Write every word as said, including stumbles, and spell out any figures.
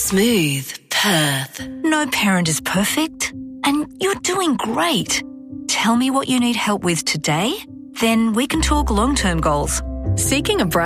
Smooth Perth. No parent is perfect, and you're doing great. Tell me what you need help with today, then we can talk long-term goals. Seeking a bright